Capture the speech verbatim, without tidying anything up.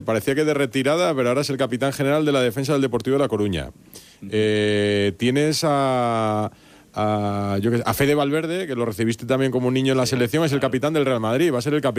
Parecía que de retirada, pero ahora es el capitán general de la defensa del Deportivo de La Coruña. Eh, tienes a, a, yo qué sé, a Fede Valverde, que lo recibiste también como un niño en la selección, es el capitán del Real Madrid, va a ser el capitán